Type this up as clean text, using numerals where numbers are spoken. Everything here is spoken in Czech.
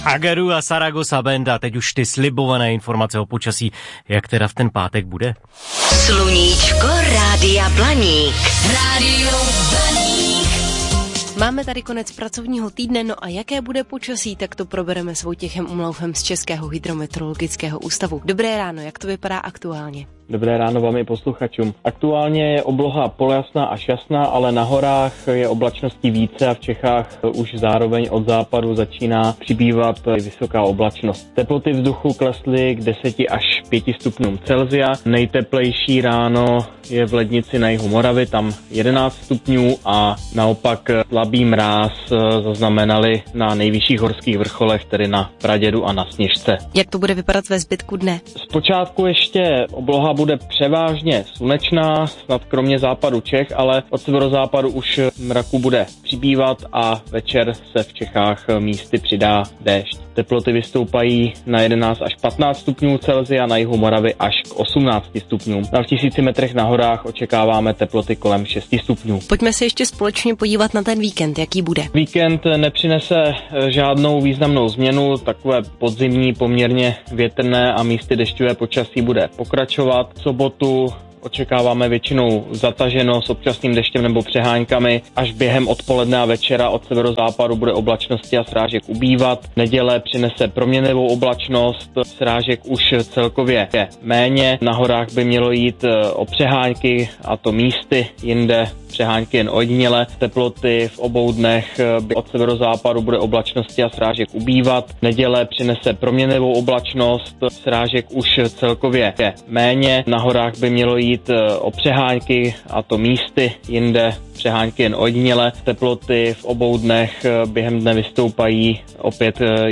Agaru a Saragossa Benda, teď už ty slibované informace o počasí, jak teda v ten pátek bude. Sluníčko Rádia Blaník. Rádio Blaník. Máme tady konec pracovního týdne, no a jaké bude počasí, tak to probereme s Vojtěchem Umlaufem z Českého hydrometeorologického ústavu. Dobré ráno, jak to vypadá aktuálně? Dobré ráno vám i posluchačům. Aktuálně je obloha polojasná až jasná, ale na horách je oblačností více a v Čechách už zároveň od západu začíná přibývat vysoká oblačnost. Teploty vzduchu klesly k 10 až 5 stupňům Celsia. Nejteplejší ráno je v Lednici na jihu Moravy, tam 11 stupňů a naopak slabý mráz zaznamenali na nejvyšších horských vrcholech, tedy na Pradědu a na Sněžce. Jak to bude vypadat ve zbytku dne? Zpočátku ještě obloha bude převážně slunečná, snad kromě západu Čech, ale od severozápadu už mraku bude přibývat a večer se v Čechách místy přidá déšť. Teploty vystoupají na 11 až 15 stupňů Celsia, na jihu Moravy až k 18 stupňům. Na 1000 metrech na horách očekáváme teploty kolem 6 stupňů. Pojďme se ještě společně podívat na ten víkend, jaký bude. Víkend nepřinese žádnou významnou změnu, takové podzimní, poměrně větrné a místy dešťové počasí bude pokračovat. V sobotu očekáváme většinou zataženo s občasným deštěm nebo přeháňkami. Až během odpoledne a večera od severozápadu bude oblačnosti a srážek ubývat. Neděle přinese proměnlivou oblačnost, srážek už celkově je méně. Na horách by mělo jít o přeháňky, a to místy, jinde přeháňky jen ojediněle. Teploty v obou dnech od severozápadu bude oblačnosti a srážek ubývat. Neděle přinese proměnlivou oblačnost, srážek už celkově je méně. Na horách by mělo jít o přeháňky, a to místy, jinde přeháňky jen ojediněle. Teploty v obou dnech během dne vystoupají opět